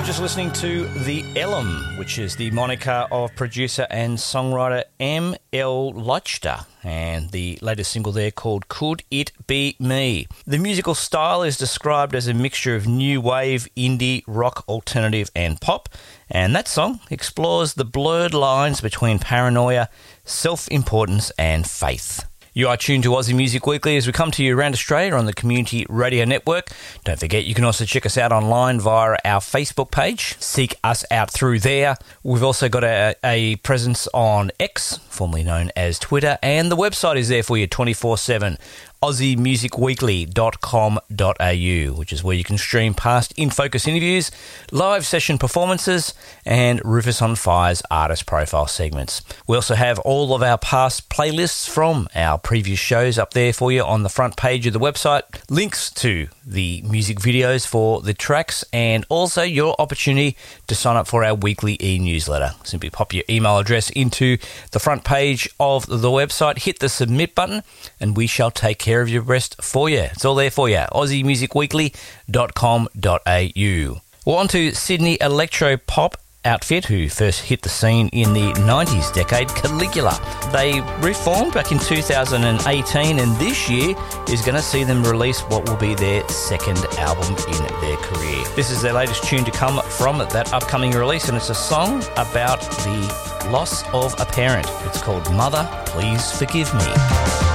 You're just listening to The Elm, which is the moniker of producer and songwriter M.L. Leichter, and the latest single there called Could It Be Me. The musical style is described as a mixture of new wave, indie, rock, alternative and pop, and that song explores the blurred lines between paranoia, self-importance and faith. You are tuned to Aussie Music Weekly as we come to you around Australia on the Community Radio Network. Don't forget, you can also check us out online via our Facebook page. Seek us out through there. We've also got a presence on X, formerly known as Twitter, and the website is there for you 24/7. AussieMusicWeekly.com.au, which is where you can stream past In Focus interviews, live session performances, and Rufus on Fire's artist profile segments. We also have all of our past playlists from our previous shows up there for you on the front page of the website, links to the music videos for the tracks, and also your opportunity to sign up for our weekly e-newsletter. Simply pop your email address into the front page of the website, hit the submit button, and we shall take care of your rest for you. It's all there for you. AussieMusicWeekly.com.au. Well, on to Sydney electro pop outfit who first hit the scene in the 90s decade, Caligula. They reformed back in 2018, and this year is going to see them release what will be their second album in their career. This is their latest tune to come from that upcoming release, and it's a song about the loss of a parent. It's called Mother, Please Forgive Me.